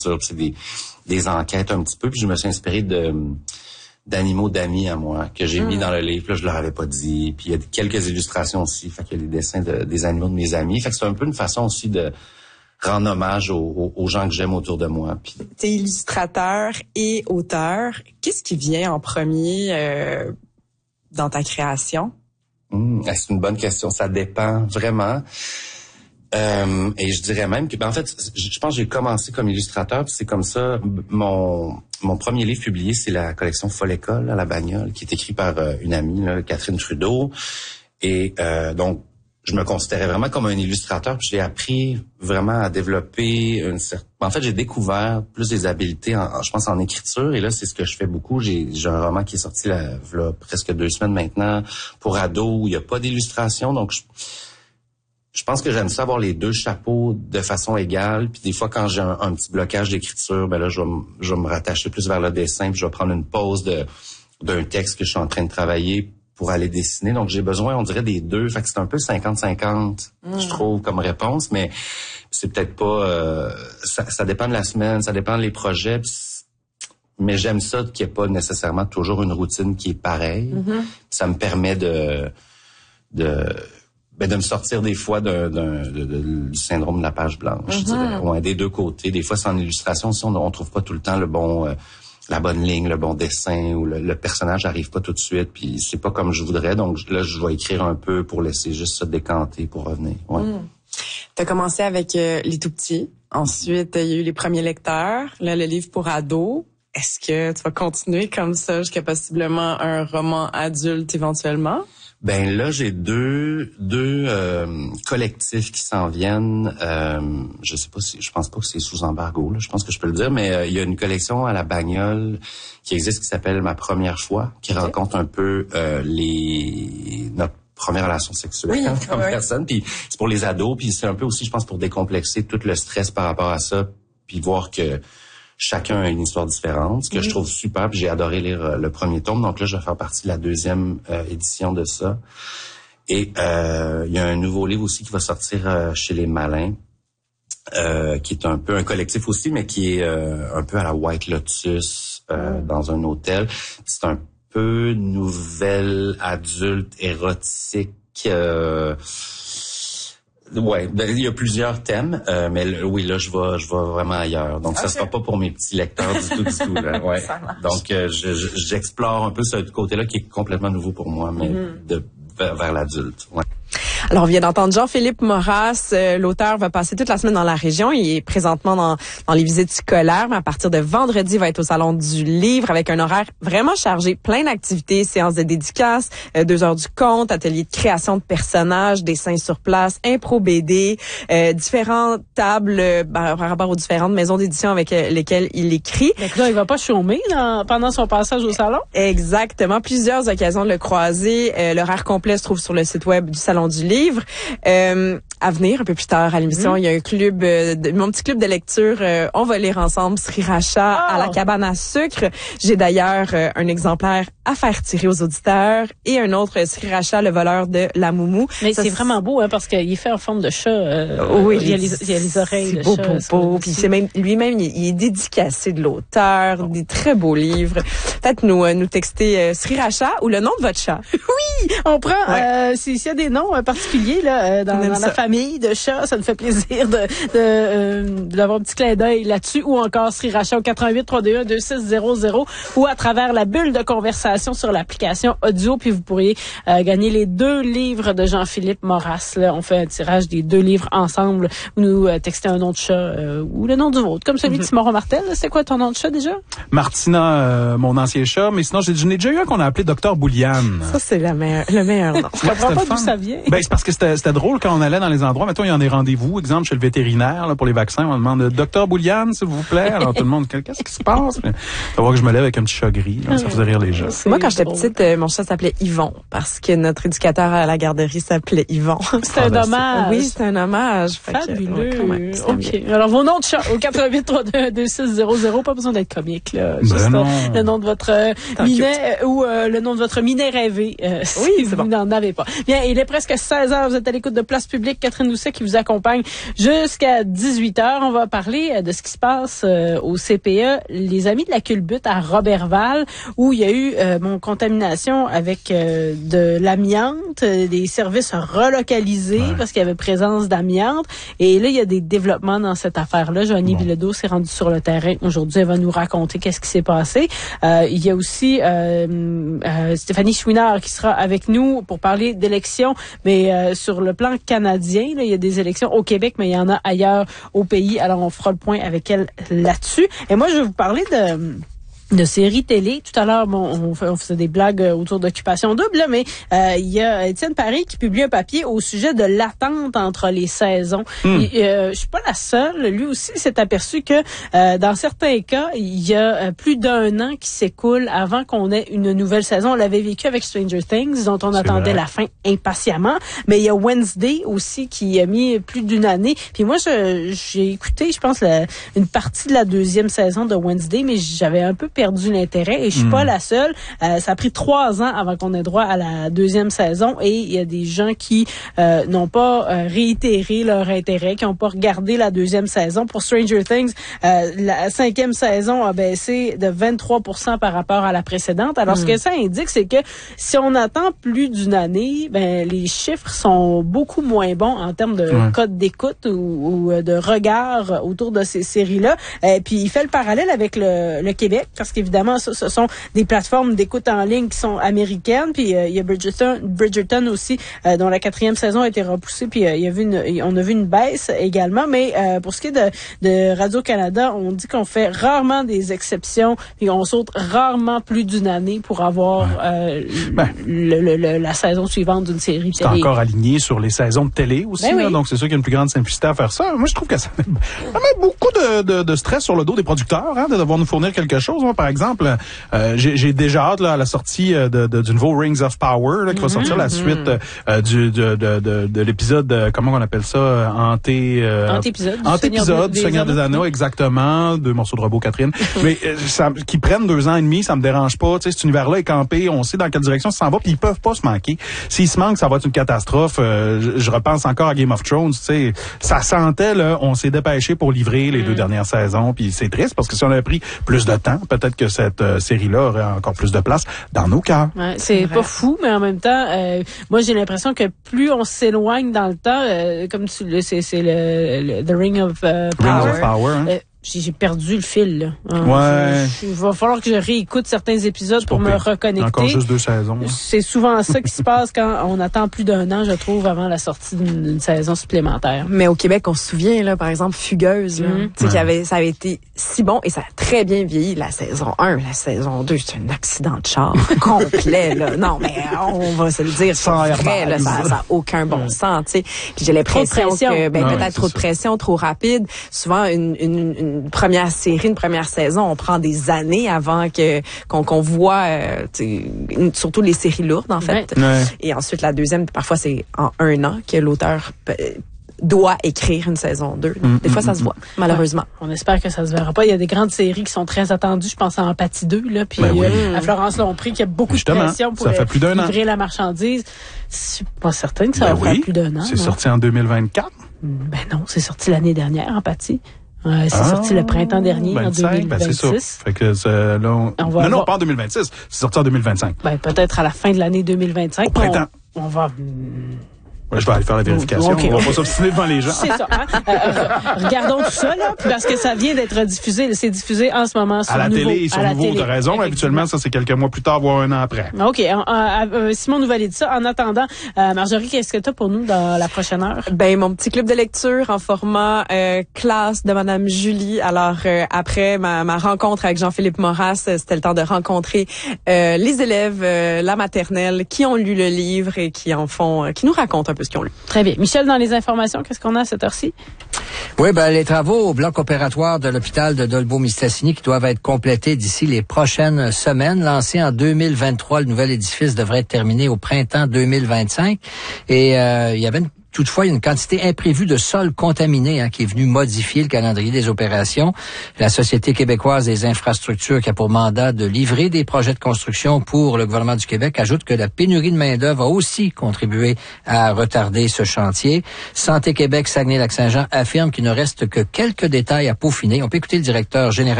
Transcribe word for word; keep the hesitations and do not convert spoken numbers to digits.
c'est des, des enquêtes un petit peu. Puis je me suis inspiré de d'animaux d'amis à moi que j'ai mmh. mis dans le livre. Là, je leur avais pas dit. Puis il y a quelques illustrations aussi. Fait qu'il y a des dessins de, des animaux de mes amis. Fait que c'est un peu une façon aussi de rendre hommage aux, aux, aux gens que j'aime autour de moi. Puis t'es illustrateur et auteur. Qu'est-ce qui vient en premier euh, dans ta création? Mmh, c'est une bonne question. Ça dépend vraiment. Euh, et je dirais même que, ben, en fait, je pense que j'ai commencé comme illustrateur, puis c'est comme ça. Mon mon premier livre publié, c'est la collection Folle École à la Bagnole, qui est écrit par euh, une amie, là, Catherine Trudeau. Et euh, donc, je me considérais vraiment comme un illustrateur, puis j'ai appris vraiment à développer une certaine... En fait, j'ai découvert plus des habiletés, en, je pense, en écriture, et là, c'est ce que je fais beaucoup. J'ai, j'ai un roman qui est sorti là, là, presque deux semaines maintenant, pour ados, où il n'y a pas d'illustration, donc je... Je pense que j'aime ça avoir les deux chapeaux de façon égale. Puis des fois, quand j'ai un, un petit blocage d'écriture, ben là, je vais, m- je vais me rattacher plus vers le dessin. Puis je vais prendre une pause de d'un texte que je suis en train de travailler pour aller dessiner. Donc, j'ai besoin, on dirait, des deux. Fait que c'est un peu cinquante cinquante, mmh. je trouve, comme réponse. Mais c'est peut-être pas... Euh, ça, ça dépend de la semaine, ça dépend des projets. Puis mais j'aime ça qu'il n'y ait pas nécessairement toujours une routine qui est pareille. Mmh. Ça me permet de... de Ben de me sortir des fois d'un, d'un, de, de, du syndrome de la page blanche, mm-hmm. je dirais. Ouais, des deux côtés. Des fois, c'est en illustration aussi, on, on trouve pas tout le temps le bon, euh, la bonne ligne, le bon dessin, ou le, le personnage arrive pas tout de suite, puis c'est pas comme je voudrais. Donc là, je vais écrire un peu pour laisser juste ça décanter pour revenir. Ouais. Mm. T'as commencé avec euh, les tout petits. Ensuite, il y a eu les premiers lecteurs. Là, le livre pour ados. Est-ce que tu vas continuer comme ça jusqu'à possiblement un roman adulte éventuellement? Ben là, j'ai deux deux euh, collectifs qui s'en viennent. Euh, je sais pas si, je pense pas que c'est sous embargo. Là, je pense que je peux le dire, mais euh, il y a une collection à la Bagnole qui existe qui s'appelle Ma Première Fois, qui okay. raconte un peu euh, les notre première relation sexuelle oui, comme ouais. personne. Puis c'est pour les ados, puis c'est un peu aussi, je pense, pour décomplexer tout le stress par rapport à ça, puis voir que chacun a une histoire différente, ce que mmh. je trouve super. Puis j'ai adoré lire euh, le premier tome. Donc là, je vais faire partie de la deuxième euh, édition de ça. Et euh, il y a un nouveau livre aussi qui va sortir euh, chez Les Malins, euh, qui est un peu un collectif aussi, mais qui est euh, un peu à la White Lotus, euh, mmh. dans un hôtel. C'est un peu nouvelle adulte érotique. Euh, Ouais, ben, il y a plusieurs thèmes, euh, mais le, oui, là, je vais, je vais vraiment ailleurs. Donc, okay. ça sera pas pour mes petits lecteurs du tout, du tout. Là. Ouais. Donc, euh, je, je, j'explore un peu ce côté-là qui est complètement nouveau pour moi, mais mm-hmm. de vers, vers l'adulte. Ouais. Alors, on vient d'entendre Jean-Philippe Moras. Euh, l'auteur va passer toute la semaine dans la région. Il est présentement dans, dans les visites scolaires, mais à partir de vendredi, il va être au Salon du Livre avec un horaire vraiment chargé, plein d'activités, séances de dédicaces, euh, deux heures du conte, atelier de création de personnages, dessins sur place, impro B D, euh, différentes tables euh, par rapport aux différentes maisons d'édition avec euh, lesquelles il écrit. Donc là, il va pas chômer dans, pendant son passage au salon? Exactement. Plusieurs occasions de le croiser. Euh, l'horaire complet se trouve sur le site web du Salon du Livre. Euh, à venir un peu plus tard à l'émission, mmh. il y a un club, euh, de, mon petit club de lecture. Euh, on va lire ensemble Sriracha oh. à la cabane à sucre. J'ai d'ailleurs euh, un exemplaire à faire tirer aux auditeurs et un autre Sriracha, le voleur de la Moumou. Mais ça, c'est vraiment beau, hein, parce qu'il est fait en forme de chat. Euh, oui, il y a les, il y a les oreilles de beau, chat. Beau, beau, puis c'est même lui-même, il, il est dédicacé de l'auteur, oh. des très beaux livres. Peut-être nous euh, nous texter euh, Sriracha ou le nom de votre chat. Oui, on prend ouais. euh, s'il y a des noms euh, particuliers là euh, dans, dans la famille de chats, ça nous fait plaisir de, de euh, d'avoir un petit clin d'œil là-dessus, ou encore Sriracha au quatre un huit trois deux un deux six zéro zéro ou à travers la bulle de conversation sur l'application audio, puis vous pourriez euh, gagner les deux livres de Jean-Philippe Moras. Là, on fait un tirage des deux livres ensemble. Vous nous euh, textez un nom de chat euh, ou le nom du vôtre, comme celui mm-hmm. de Simon Martel. C'est quoi ton nom de chat déjà? Martina, euh, mon ancien chat, mais sinon j'ai, j'en ai déjà eu un qu'on a appelé Docteur Bouliane. Ça c'est la meilleure, le meilleur nom. Je comprends pas d'où ça vient. Ben c'est parce que c'était, c'était drôle quand on allait dans les endroits. Mettons, il y a des rendez-vous, exemple chez le vétérinaire là, pour les vaccins, on demande Docteur Bouliane, s'il vous plaît. Alors tout le monde, qu'est-ce qui se passe? Tu vas voir que je me lève avec un petit chat gris, là, ça faisait rire les gens. Moi, quand j'étais petite, euh, mon chat s'appelait Yvon parce que notre éducateur à la garderie s'appelait Yvon. C'est un hommage. Oui, c'est un hommage. Fabuleux. Que, ouais, OK. Alors, vos noms de chat au quatre un huit trois deux un deux six zéro zéro, pas besoin d'être comique, là. Ben Juste non. euh, le nom de votre euh, minet euh, ou euh, le nom de votre minet rêvé, euh, oui, si c'est vous bon. n'en avez pas. Bien, il est presque seize heures, vous êtes à l'écoute de Place Publique Catherine Doucet qui vous accompagne jusqu'à dix-huit heures. On va parler de ce qui se passe euh, au C P E, les Amis de la culbute à Roberval, où il y a eu euh, bon, contamination avec euh, de l'amiante, euh, des services relocalisés ouais. parce qu'il y avait présence d'amiante. Et là, il y a des développements dans cette affaire-là. Joanie bon. Bilodeau s'est rendue sur le terrain aujourd'hui. Elle va nous raconter qu'est-ce qui s'est passé. Euh, il y a aussi euh, euh, Stéphanie Chouinard qui sera avec nous pour parler d'élections, mais euh, sur le plan canadien, là, il y a des élections au Québec, mais il y en a ailleurs au pays. Alors, on fera le point avec elle là-dessus. Et moi, je vais vous parler de... de séries télé. Tout à l'heure, bon, on, fait, on faisait des blagues autour d'Occupation Double, là, mais euh, il y a Étienne Paris qui publie un papier au sujet de l'attente entre les saisons. Mm. Et, euh, je suis pas la seule. Lui aussi s'est aperçu que euh, dans certains cas, il y a plus d'un an qui s'écoule avant qu'on ait une nouvelle saison. On l'avait vécu avec Stranger Things, dont on C'est attendait vrai. la fin impatiemment. Mais il y a Wednesday aussi qui a mis plus d'une année. Puis moi, je, j'ai écouté, je pense, la, une partie de la deuxième saison de Wednesday, mais j'avais un peu perdu l'intérêt et je suis mmh. pas la seule. Euh, ça a pris trois ans avant qu'on ait droit à la deuxième saison et il y a des gens qui euh, n'ont pas euh, réitéré leur intérêt, qui n'ont pas regardé la deuxième saison. Pour Stranger Things, euh, la cinquième saison a baissé de vingt-trois pour cent par rapport à la précédente. Alors, mmh. ce que ça indique, c'est que si on attend plus d'une année, ben les chiffres sont beaucoup moins bons en termes de mmh. code d'écoute ou, ou de regard autour de ces séries-là. Et puis, il fait le parallèle avec le, le Québec, parce qu'évidemment, ça, ce sont des plateformes d'écoute en ligne qui sont américaines. Puis euh, il y a Bridgerton, Bridgerton aussi, euh, dont la quatrième saison a été repoussée. Puis euh, il y a vu une, on a vu une baisse également. Mais euh, pour ce qui est de, de Radio-Canada, on dit qu'on fait rarement des exceptions. Puis on saute rarement plus d'une année pour avoir ouais. euh, ben, le, le, le, la saison suivante d'une série c'est télé. C'est encore aligné sur les saisons de télé aussi. Ben oui. là, donc c'est sûr qu'il y a une plus grande simplicité à faire ça. Moi, je trouve que ça met, ça met beaucoup de, de, de stress sur le dos des producteurs, hein, de devoir nous fournir quelque chose. Moi, par exemple, euh, j'ai, j'ai déjà hâte là, à la sortie de, de, du nouveau Rings of Power là, qui mm-hmm, va sortir la mm-hmm. suite euh, du, de, de, de, de l'épisode, euh, comment on appelle ça, anté... Euh, Antépisode. Antépisode du Seigneur des, des Anneaux, exactement. Deux morceaux de robot, Catherine. Mais euh, ça, qui prennent deux ans et demi, ça me dérange pas. Tu sais, cet univers-là est campé, on sait dans quelle direction ça s'en va, puis ils peuvent pas se manquer. S'ils se manquent, ça va être une catastrophe. Euh, je, je repense encore à Game of Thrones, tu sais, ça sentait, là, on s'est dépêché pour livrer les mm. deux dernières saisons, puis c'est triste, parce que si on avait pris plus de temps, peut-être que cette euh, série-là aurait encore plus de place dans nos cœurs. Ouais, c'est pas fou, mais en même temps, euh, moi j'ai l'impression que plus on s'éloigne dans le temps, euh, comme tu le c'est, c'est le, le The Ring of uh, Power. Ring of Power, hein? euh, J'ai, j'ai perdu le fil, là. Ouais. Il va falloir que je réécoute certains épisodes pour me reconnecter. Encore juste deux saisons. Hein. C'est souvent ça qui se passe quand on attend plus d'un an, je trouve, avant la sortie d'une, d'une saison supplémentaire. Mais au Québec, on se souvient, là, par exemple, Fugueuse, là. Mm-hmm. Tu sais, ouais. qu'il y avait, ça avait été si bon et ça a très bien vieilli, la saison un, la saison deux. C'est un accident de char complet, là. Non, mais on va se le dire, c'est vrai, là. Ça n'a aucun bon sens, tu sais. Puis j'ai l'impression que, ben, ouais, peut-être trop de pression, trop rapide. Souvent, une, une, une une première série, une première saison, on prend des années avant que qu'on, qu'on voit, euh, surtout les séries lourdes en fait. Ouais. Et ensuite la deuxième, parfois c'est en un an que l'auteur peut, doit écrire une saison deux. Mmh, des fois, ça mmh, se voit, malheureusement. Ouais. On espère que ça se verra pas. Il y a des grandes séries qui sont très attendues. Je pense à Empathie deux, là, puis ben oui. euh, à Florence Lompré, qui a beaucoup Justement, de pression pour ça fait plus d'un livrer an. la marchandise. Je suis pas certaine que ça ben va oui. faire plus d'un an. C'est non? sorti en deux mille vingt-quatre? Ben non, c'est sorti l'année dernière, Empathie. Euh, c'est ah, sorti le printemps dernier, vingt-cinq, en deux mille vingt-six. Ben c'est ça. Fait que c'est, là, on... on va non, non, pas en deux mille vingt-six. C'est sorti en deux mille vingt-cinq. Ben, peut-être à la fin de l'année deux mille vingt-cinq. Au printemps. On, on va... Ouais, je vais aller faire la vérification. Okay. On va pas s'obstiner devant les gens. C'est ça. Hein? Euh, euh, regardons tout ça, là, parce que ça vient d'être diffusé. C'est diffusé en ce moment sur à la Nouveau. télé et sur à Nouveau. T'as raison. Habituellement, ça, c'est quelques mois plus tard, voire un an après. OK. Euh, euh, Simon nous valide ça. En attendant, euh, Marjorie, qu'est-ce que tu as pour nous dans la prochaine heure? Ben, mon petit club de lecture en format euh, classe de Madame Julie. Alors, euh, après ma, ma rencontre avec Jean-Philippe Moras, c'était le temps de rencontrer euh, les élèves, euh, la maternelle, qui ont lu le livre et qui en font, euh, qui nous racontent un peu ce qu'ils ont lu. Très bien. Michel, dans les informations, qu'est-ce qu'on a à cette heure-ci? Oui, ben les travaux au bloc opératoire de l'hôpital de Dolbeau-Mistassini qui doivent être complétés d'ici les prochaines semaines. Lancé en deux mille vingt-trois, le nouvel édifice devrait être terminé au printemps deux mille vingt-cinq. Et euh, il y avait une Toutefois, il y a une quantité imprévue de sol contaminé hein, qui est venue modifier le calendrier des opérations. La Société québécoise des infrastructures, qui a pour mandat de livrer des projets de construction pour le gouvernement du Québec, ajoute que la pénurie de main-d'œuvre a aussi contribué à retarder ce chantier. Santé Québec Saguenay-Lac-Saint-Jean affirme qu'il ne reste que quelques détails à peaufiner. On peut écouter le directeur général